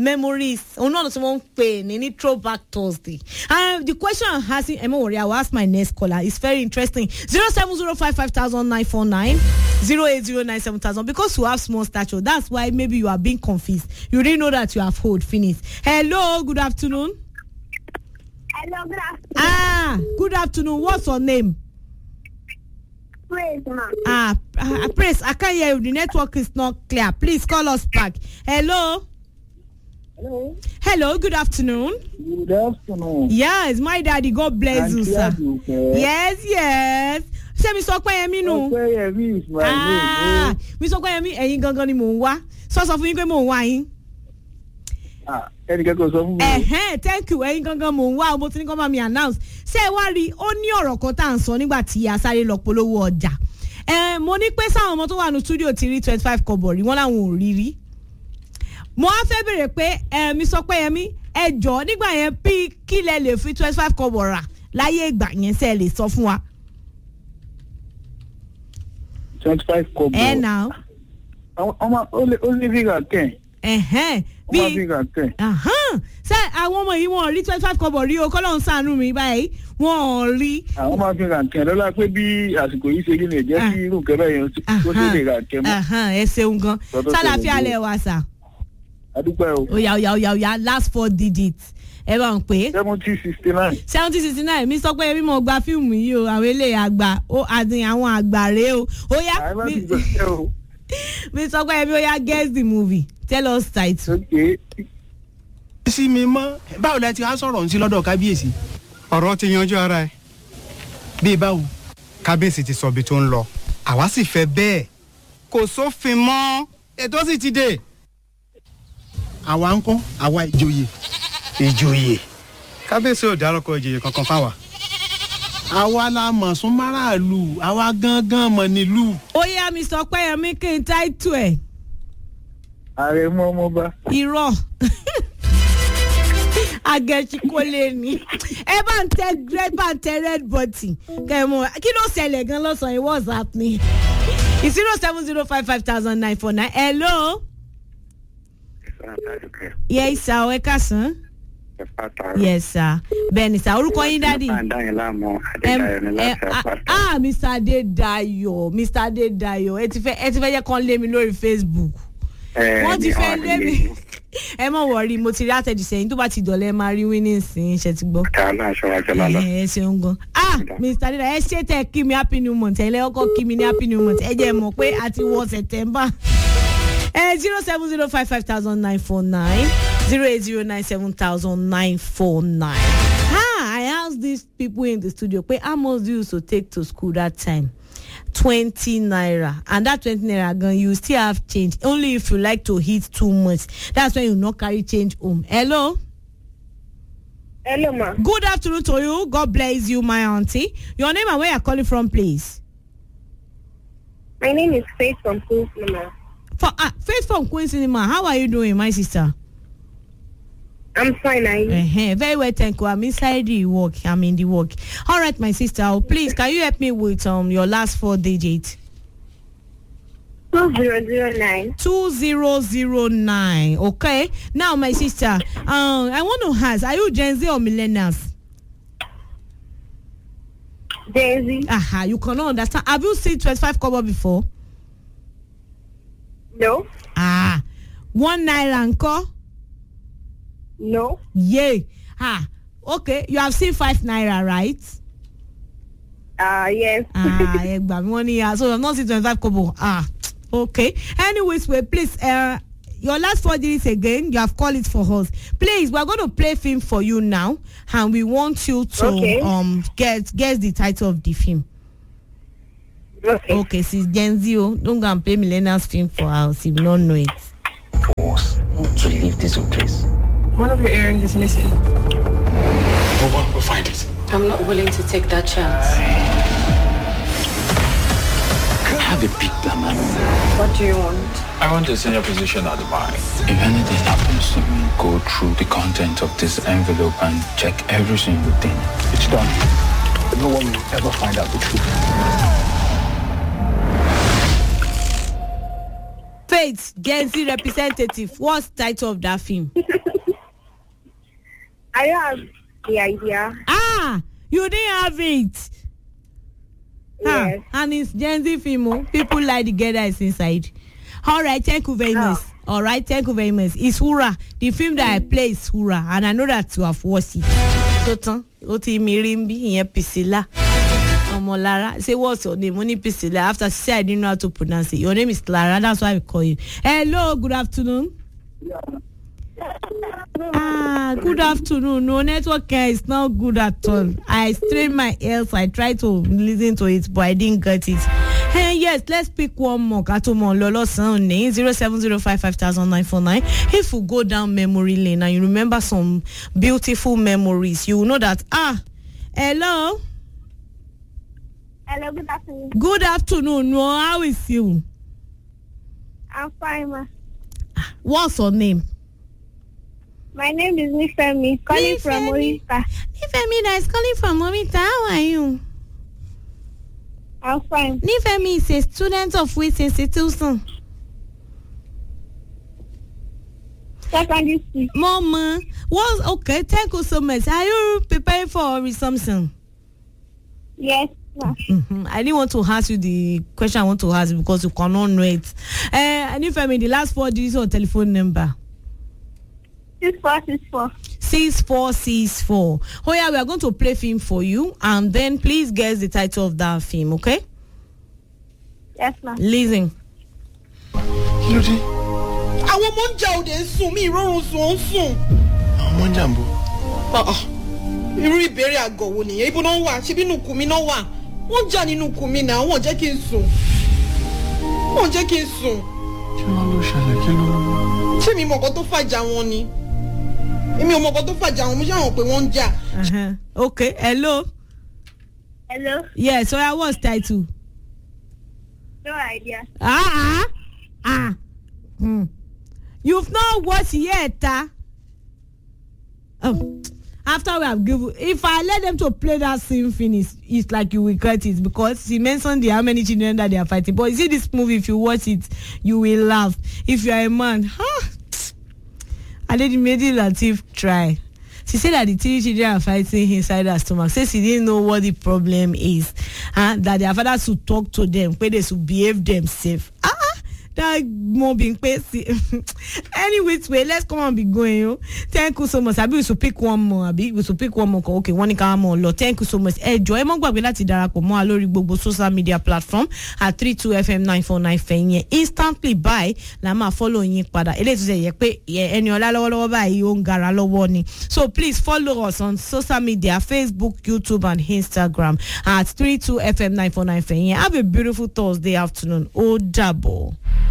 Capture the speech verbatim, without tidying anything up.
memories. Oh no, someone pain. Any throwback Thursday. And the question I'm asking, I'm worry. I will ask my next caller. It's very interesting. Zero seven zero five five thousand nine four nine zero eight zero nine seven thousand. Because you have small stature, that's why maybe you are being confused. You didn't know that you have hold finished. Hello, good afternoon. Hello, good afternoon. Ah, good afternoon. What's your name? Praise, ma'am. Ah, uh, Praise, I can't hear you. The network is not clear. Please call us back. Hello. Hello. Hello, good afternoon. Good afternoon. Yes, my daddy. God bless you, sir. Yes, yes. Say Mister Okwayemi nu. Okwayemi is my ah, name. Mister Okwayemi, ẹ̀yin gangan ni mò ń wá. Sọ sọ fún yín pé mò ń wá yín. Ah, ẹni kẹ́kọ̀ọ́ sọ fún mi. Ẹ̀hẹ́n, thank you. Ẹ̀yin gangan mò ń wá. Mo ti ní kó máa mi announce. Ṣé ẹ wá rí ó ní ọ̀rọ̀ kan tá à ń sọ nígbà tí a sáré lọ polówó ọjà. Ẹ mo ní pé sáwọn ọmọ tó wà ní studio ti rí twenty five kọ́bọ̀ rí wọ́n láwọn ò rí rí. Mo á fẹ́ bèrè pé ẹ mi sọ pé ẹ̀mí ẹ jọ̀ọ́ nígbà yẹn bí kí lẹ lè fi twenty five kọ́bọ̀ rà láyé ìgbà yẹn ṣe lè sọ fún wa. twenty five kọ́bọ̀. Ẹ nà. Ọmọ ó lé fígà kẹ́. Ẹ̀hẹ́n. Bí ṣé àwọn ọmọ yìí wọn rí twenty five kọ́bọ̀ rí o kọ́lọ́run ṣàánú mi báyìí wọn ò rí. Àwọn máa fi rà kẹ́ lọ́la pé bí àsìkò yìí ṣe rí lè jẹ́ kí irú kẹ́bẹ́ yẹn tó ṣe lè rà kẹ́ mọ́. Ẹ ṣeun gan. Sálàáfíà lẹ wà sà. Adúpẹ́ o. Oya oya oya oya last four digits. Ẹ bá ń pè é. seventy sixty nine. seventy sixty nine mi sọ pé mímọ gba fíìmù yìí o àwọn eléyìí àgbà ó àdín àwọn àgbà rèé o. Oya mi sọ pé ẹbí oya guess the movie. Tell us title. Okay. Sí mi mọ́ báwo la ti á sọ̀rọ̀ ń sí lọ́dọ̀ kábíyèsí. Ọ̀rọ̀ ti yanjú ara ẹ̀. Bí báwo. Kábíyèsí ti sọ ibi tó ń lọ. Àwa sì fẹ́ bẹ́ẹ̀. Kò sófin mọ́. Ètò sì ti dé. Àwa ń kọ́ àwa ìjòyè. Ìjòyè. Kábíyèsí ò dárúkọ ìjòyè kankan fáwa. Àwa la mọ̀ sún máràlú. Àwa gangan mọ̀ nílùú. Ó yá mi sọ pé ẹ̀mí kí n táìtù ẹ̀. Ààrẹ mọ́ ọmọ bá. Irọ́. Agẹ̀ṣin kò lè ní. Ẹ bá ń tẹ red bá ń tẹ red button. Kẹ̀mọ́ kí ló ṣẹlẹ̀ gan lọ́sàn-án yìí what's happening? zero seven zero five five thousand nine four nine. Hello. Yes sir, ẹ káàsán. Yes sir. Bẹ́ẹ̀ni sir, orúkọ yín dádì. Ah Mister Adédayọ̀, Mister Adédayọ̀, ẹ ti fẹ́ ẹ ti fẹ́ jẹ́ kán lé mi lórí Facebook. Wọ́n ti fẹ́ lé mi. Ẹ mọ̀ wọ̀rí mo ti rí àtẹ̀jíṣẹ́ yín tó bá ti dọ̀lẹ́ máa rí winning sí ṣe ti gbọ́. Ẹ ṣeun gan. Ah Mister Adédayọ̀ ẹ ṣe tẹ kí mi happy new month ẹ lẹ́yọ́kọ́ kí mi ní happy new month ẹ jẹ́ mọ̀ pé a ti wọ September. Ẹ zero seven zero five five thousand nine four nine zero eight zero nine seven thousand nine four nine. Ah, I asked these people in the studio pé how much do you used to take to school that time? twenty naira, and that twenty naira gun you still have change only if you like to eat too much. That's when you not carry change home. Hello. Hello, ma. Good afternoon to you. God bless you, my auntie. Your name and where you're calling from, please. My name is Faith from Queen Cinema. For uh, Faith from Queen Cinema. How are you doing, my sister? I'm fine, are you? Uh-huh. Very well, thank you. I'm inside the work. I'm in the work. All right, my sister. Oh, please, can you help me with um your last four digits? Two zero zero nine. Two zero zero nine. Okay. Now, my sister, um, I want to ask: are you Gen Z or millennials? Gen Z. Aha, you cannot understand. Have you seen twenty-five kobo before? No. Ah, one naira anko. No. Yay. Ah, okay. You have seen five naira, right? Ah, uh, yes. Ah, yeah, money. So I'm not seeing twenty-five kobo. Ah, okay. Anyways, wait, please. Uh, your last four digits again. You have called it for us. Please, we're going to play film for you now, and we want you to okay. um get guess the title of the film. Okay. Okay, sis Gen Z, don't go and play millennials film for us if you don't know it. Force to leave this place. One of your earrings is missing. No one will find it. I'm not willing to take that chance. I have a big plan, man. What do you want? I want a senior position at the bank. If anything happens to me, go through the content of this envelope and check every single thing. It's done. No one will ever find out the truth. Faith, Faith, Gen Z representative. What's the title of that film? I don't have the idea. Ah, you didn't have it. Yes. Ah, and it's Gen Z film. Oh. People like the girl that is inside. All right, thank you very Oh. much. All right, thank you very much. It's Hura. The film that I play is Hura, and I know that you have watched it. So, Oti Mirimbi, here Priscilla. Omolara. Say what's your name? Only Priscilla. After she said I didn't know how to pronounce it. Your name is Clara. That's why we call you. Hello, good afternoon. Ah, good afternoon. No network care is not good at all. I strained my ears. I tried to listen to it, but I didn't get it. Hey, yes, let's pick one more. Katomo Lolo Sunday zero seven zero five five thousand nine four nine. If you go down memory lane and you remember some beautiful memories, you will know that. Ah, hello. Hello, good afternoon. Good afternoon. No, how is you? I'm fine, ma. What's your name? My name is Nifemi, calling from Nifemi. Orita. Nifemi that is calling from Momita. How are you? I'm fine. Nifemi is a student of which institution? Secondary school. Mama, what's okay? Thank you so much. Are you preparing for resumption? Yes, ma. Mm-hmm. I didn't want to ask you the question I want to ask because you cannot know it. Uh, Nifemi, the last four digits of telephone number. Six four six four. Six four six four. Oh yeah, we are going to play film for you, and then please guess the title of that film. Okay? Yes, ma. Listen. kí ló dé. àwọn ọmọ ń jà òde ń sùn mí ìrọ̀rùn sùn ó ń sùn. àwọn ọmọ ń jà ń bọ̀. irú ìbéèrè àgọ̀ wo nìyẹn ibo náà wà ṣebí inú kùn mi náà wà wọ́n jà nínú kùn mi náà wọ́n jẹ́ kí n sùn wọ́n jẹ́ kí n sùn. kí wọ́n ló ṣẹlẹ̀ kí ló. ṣé mi mọ̀ nǹkan tó fàjà wọn ni èmi ò mọ̀ nǹkan tó fàjà wọn mo ṣàwọn pé wọ́n ń jà. Uh-huh. Okay. Hello. Hello. Yes. So I was title. No idea. Ah ah ah. Hmm. You've not watched yet, ah? Oh. After we have given, if I let them to play that scene finish, it's like you will cut it because he mentioned the how many children that they are fighting. But you see this movie, if you watch it, you will laugh. If you are a man, huh? I did Mehdi Latif try. She said that the three children are fighting inside her stomach. Says she didn't know what the problem is, and that their father should talk to them, where they should behave themselves. Ah. That more being pacey. Anyway, way, let's come and be going. Yo. Thank you so much. Abi, we should pick one more. Abi, we should pick one more. Okay, one can more. Lord, thank you so much. Hey, joy mo gbàgbé láti darapọ̀ mọ́ alórí gbogbo social media platform at three two F M nine four nine fẹ̀yìn. Instantly buy la máa follow yín padà. Eléyìí tó ṣe yẹ pé ẹni ọlá lọ́wọ́lọ́wọ́ báyìí ó ń gara lọ́wọ́ ni. So please follow us on social media, Facebook, YouTube, and Instagram at three two F M nine four nine fẹ̀yìn. Have a beautiful Thursday afternoon. Ó dàbọ̀.